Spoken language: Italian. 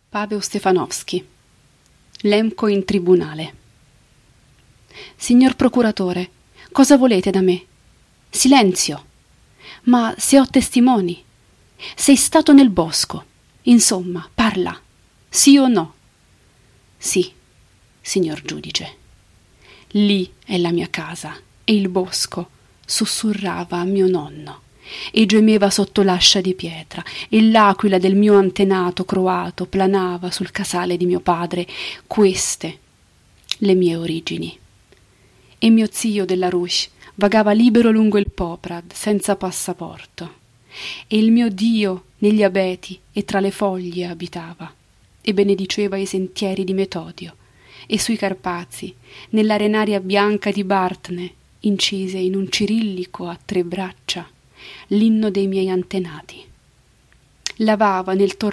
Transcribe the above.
Paweł Stefanowski. Lemco in tribunale. Signor procuratore, cosa volete da me? Silenzio! Ma se ho testimoni. Sei stato nel bosco. Insomma, parla. Sì o no? Sì, signor giudice. Lì è la mia casa e il bosco sussurrava a mio nonno e gemeva sotto l'ascia di pietra e l'aquila del mio antenato croato planava sul casale di mio padre. Queste le mie origini. E mio zio della Rush vagava libero lungo il Poprad senza passaporto e il mio Dio negli abeti e tra le foglie abitava e benediceva i sentieri di Metodio e sui Carpazi nell'arenaria bianca di Bartne incise in un cirillico a 3 braccia l'inno dei miei antenati. Lavava nel